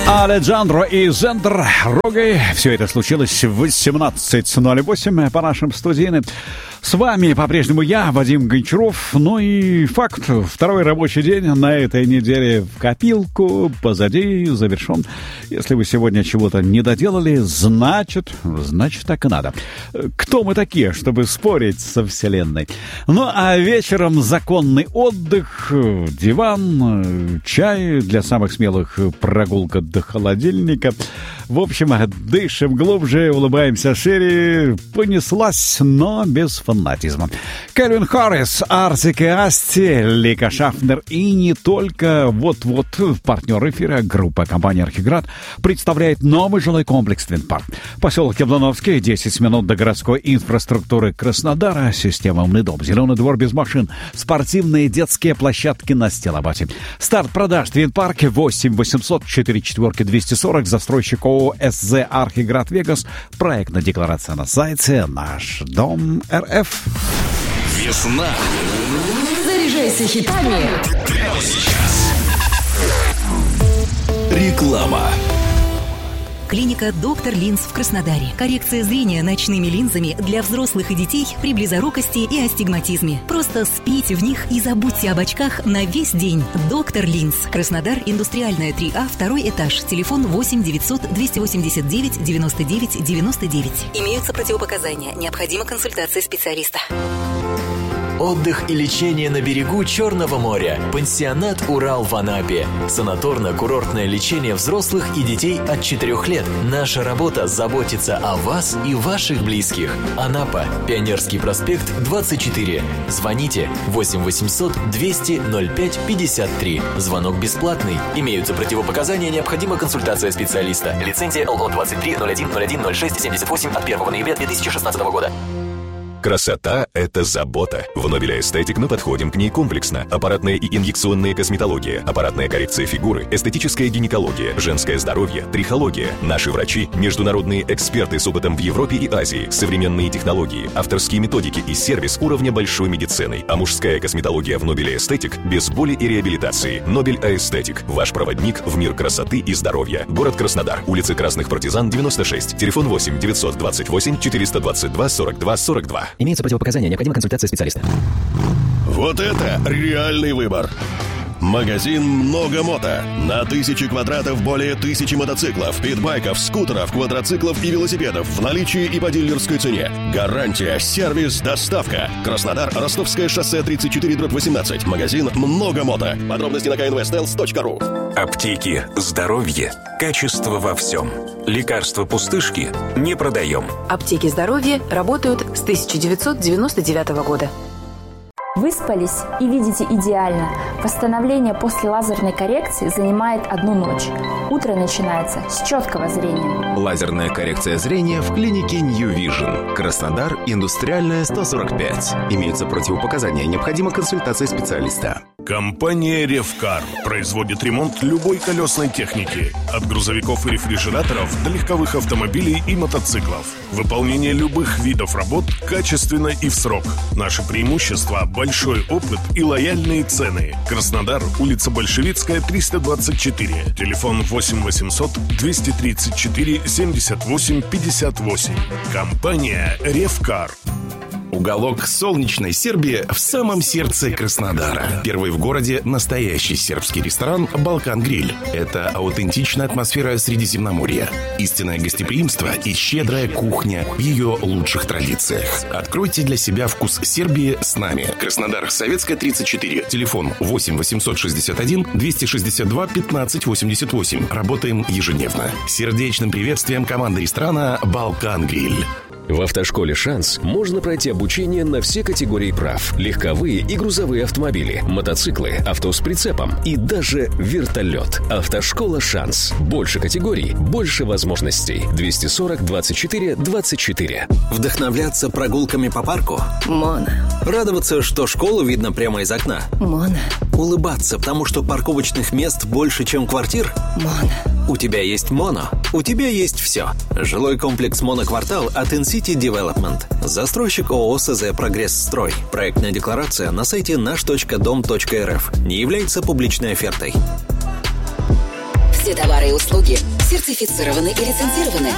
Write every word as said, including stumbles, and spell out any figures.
Аледжандро и Зендер Рогой. Все это случилось в восемнадцать ноль восемь по нашим студийным. С вами по-прежнему я, Вадим Гончаров. Ну и факт. Второй рабочий день на этой неделе в копилку позади, завершен. Если вы сегодня чего-то не доделали, значит, значит так и надо. Кто мы такие, чтобы спорить со Вселенной? Ну а вечером законный отдых, диван, чай, для самых смелых прогулка до холодильника. В общем, дышим глубже, улыбаемся шире. Понеслась, но без фанатизма. Кельвин Харрис, Артик и Асти, Лика Шафнер и не только. Вот-вот партнер эфира, группа компании «Архиград» представляет новый жилой комплекс «Твинпарк». Поселок Яблоновский, десять минут до городской инфраструктуры Краснодара, система «Умный дом», зеленый двор без машин, спортивные детские площадки на Стилобате. Старт продаж «Твинпарк» восемь восемьсот четыре четыре двести сорок, застройщик ООО «СЗ Архиград Вегас». Проектная декларация на сайте «Наш дом РФ». Весна. Заряжайся хитами. Прямо сейчас. Реклама. Клиника «Доктор Линз» в Краснодаре. Коррекция зрения ночными линзами для взрослых и детей при близорукости и астигматизме. Просто спите в них и забудьте об очках на весь день. «Доктор Линз». Краснодар, Индустриальная, три А, второй этаж. Телефон восемь девятьсот двести восемьдесят девять девяносто девять девяносто девять. Имеются противопоказания. Необходима консультация специалиста. Отдых и лечение на берегу Черного моря. Пансионат «Урал» в Анапе. Санаторно-курортное лечение взрослых и детей от четырёх лет. Наша работа – заботиться о вас и ваших близких. Анапа. Пионерский проспект, двадцать четыре. Звоните восемь восемьсот двести ноль пять пятьдесят три. Звонок бесплатный. Имеются противопоказания, необходима консультация специалиста. Лицензия эл о двадцать три ноль один ноль один ноль шесть семьдесят восемь от первого ноября две тысячи шестнадцатого года. Красота – это забота. В Нобеля Эстетик мы подходим к ней комплексно. Аппаратная и инъекционная косметология, аппаратная коррекция фигуры, эстетическая гинекология, женское здоровье, трихология. Наши врачи – международные эксперты с опытом в Европе и Азии, современные технологии, авторские методики и сервис уровня большой медицины. А мужская косметология в Нобеля Эстетик без боли и реабилитации. Нобель Эстетик – ваш проводник в мир красоты и здоровья. Город Краснодар, улица Красных Партизан, девяносто шесть. Телефон восемь девятьсот двадцать восемь четыреста двадцать два сорок два сорок два. Имеются противопоказания, необходима консультация специалиста. Вот это реальный выбор. Магазин «Много мото». На тысячи квадратов более тысячи мотоциклов, питбайков, скутеров, квадроциклов и велосипедов в наличии и по дилерской цене. Гарантия, сервис, доставка. Краснодар, Ростовское шоссе тридцать четыре дробь восемнадцать. Магазин «Много мото». Подробности на ка эн вэ стелс точка ру. Аптеки, здоровье, качество во всем. Лекарства пустышки не продаем. Аптеки здоровья работают с тысяча девятьсот девяносто девятого года. Выспались и видите идеально. Восстановление после лазерной коррекции занимает одну ночь. Утро начинается с четкого зрения. Лазерная коррекция зрения в клинике New Vision. Краснодар, Индустриальная, сто сорок пять. Имеются противопоказания, необходима консультация специалиста. Компания «Ревкар» производит ремонт любой колесной техники. От грузовиков и рефрижераторов до легковых автомобилей и мотоциклов. Выполнение любых видов работ качественно и в срок. Наши преимущества – большой опыт и лояльные цены. Краснодар, улица Большевицкая, триста двадцать четыре. Телефон восемь восемьсот двести тридцать четыре семьдесят восемь пятьдесят восемь. Компания «Ревкар». Уголок солнечной Сербии в самом сердце Краснодара. Первый в городе настоящий сербский ресторан «Балкан Гриль». Это аутентичная атмосфера Средиземноморья, истинное гостеприимство и щедрая кухня в ее лучших традициях. Откройте для себя вкус Сербии с нами. Краснодар, Советская, тридцать четыре. Телефон восемь восемьсот шестьдесят один двести шестьдесят два пятнадцать восемьдесят восемь. Работаем ежедневно. Сердечным приветствием команды ресторана «Балкан Гриль». В автошколе «Шанс» можно пройти обучение на все категории прав. Легковые и грузовые автомобили, мотоциклы, авто с прицепом и даже вертолет. Автошкола «Шанс». Больше категорий, больше возможностей. двести сорок двадцать четыре двадцать четыре. Вдохновляться прогулками по парку? Моно. Радоваться, что школу видно прямо из окна? Моно. Улыбаться, потому что парковочных мест больше, чем квартир? Моно. У тебя есть «Моно». У тебя есть все. Жилой комплекс «Моноквартал» от Инсити Development. Застройщик ООО СЗ «Прогресс-строй». Проектная декларация на сайте наш точка дом точка эр эф. Не является публичной офертой. Все товары и услуги сертифицированы и лицензированы.